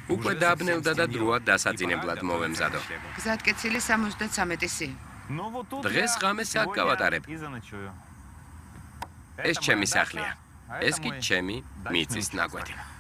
უკვე დააბნევდა და დროა დასაძინებლად მოვემზადო. გზატკეცილი 73-ი. დღეს ღამეს აქ გავატარებ. ეს ჩემი სახლია. ეს კი ჩემი მიწის ნაკვეთი.